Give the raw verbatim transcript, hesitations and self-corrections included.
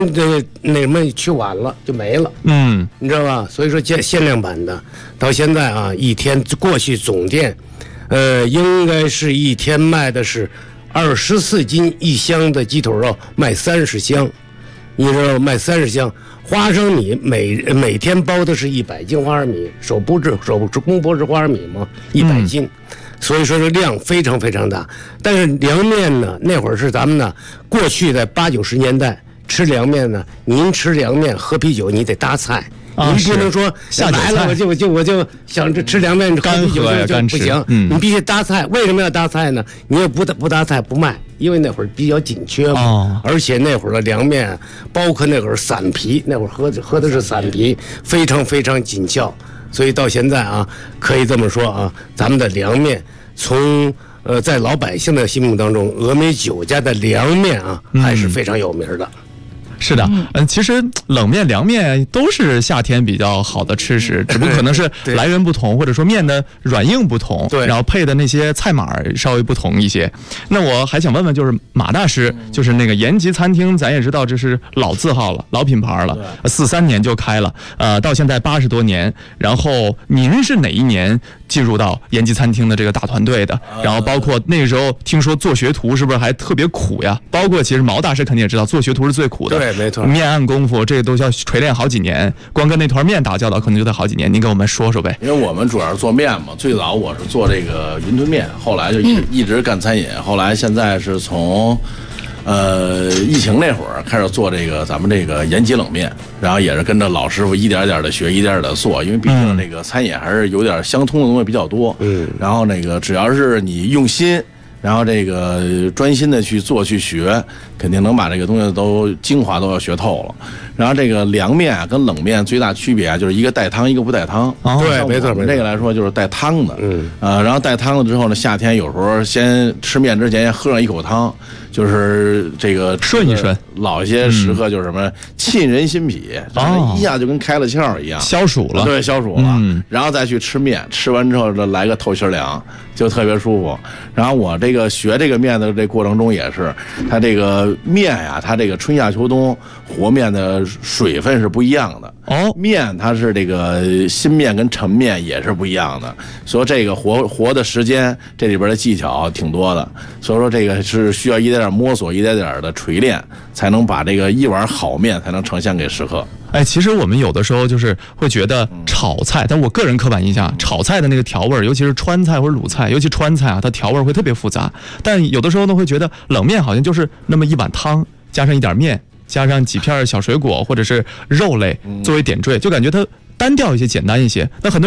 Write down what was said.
这那什么去晚了就没了， 嗯， 你知道吧？所以说限限量版的，到现在啊，一天过去总店，呃，应该是一天卖的是二十四斤一箱的鸡腿肉，卖三十箱，你知道卖三十箱。花生米每每天包的是一百斤花生米，手不制手工不是花生米吗？一百斤。嗯，所以说这量非常非常大。但是凉面呢，那会儿是咱们呢，过去在八九十年代吃凉面呢，您吃凉面喝啤酒你得搭菜， 啊、 您不能说来了我就我就我就想着吃凉面喝啤酒就就不行，嗯，你必须搭菜。为什么要搭菜呢？你也不不搭菜不卖，因为那会儿比较紧缺嘛，哦、而且那会儿的凉面，包括那会儿散皮，那会儿喝喝的是散皮，非常非常紧俏。所以到现在啊，可以这么说啊，咱们的凉面从呃在老百姓的心目当中，峨眉酒家的凉面啊还是非常有名的。 嗯，是的，嗯，其实冷面、凉面都是夏天比较好的吃食，只不过可能是来源不同，或者说面的软硬不同，对，然后配的那些菜码稍微不同一些。那我还想问问，就是马大师，就是那个延吉餐厅，咱也知道这是老字号了，老品牌了，四三年就开了，呃，到现在八十多年。然后您是哪一年进入到延吉餐厅的这个大团队的？然后包括那时候听说做学徒是不是还特别苦呀？包括其实毛大师肯定也知道，做学徒是最苦的。 对，没错， 面按功夫这个都需要锤炼好几年，光跟那团面打交道可能就得好几年。您给我们说说呗。 因为我们主要是做面嘛，最早我是做这个云吞面，后来就一直、嗯、一直干餐饮，后来现在是从呃疫情那会儿开始做这个咱们这个延吉冷面，然后也是跟着老师傅一点点的学，一点点的做，因为毕竟那个餐饮还是有点相通的东西比较多。嗯，然后那个只要是你用心，然后这个专心的去做去学，肯定能把这个东西都精华都要学透了。然后这个凉面啊跟冷面最大区别啊，就是一个带汤，一个不带汤。 哦，对，没错。 我们这个来说就是带汤的。嗯。呃，然后带汤了之后呢，夏天有时候先吃面之前先喝上一口汤，就是这个顺一顺。 老一些时刻就是什么沁人心脾，哦，一下就跟开了窍一样， 消暑了。 对，消暑了。嗯。然后再去吃面，吃完之后再来个透心凉，就特别舒服。然后我这个学这个面的这过程中也是，它这个面呀，它这个春夏秋冬和面的水分是不一样的。哦，面它是这个新面跟陈面也是不一样的，所以这个和和的时间这里边的技巧挺多的，所以说这个是需要一点点摸索，一点点的锤炼，才能把这个一碗好面才能呈现给食客。 哎，其实我们有的时候就是会觉得炒菜，但我个人刻板印象，炒菜的那个调味，尤其是川菜或者鲁菜，尤其川菜啊，它调味会特别复杂。但有的时候呢，会觉得冷面好像就是那么一碗汤，加上一点面，加上几片小水果或者是肉类作为点缀，就感觉它单调一些，简单一些。那很多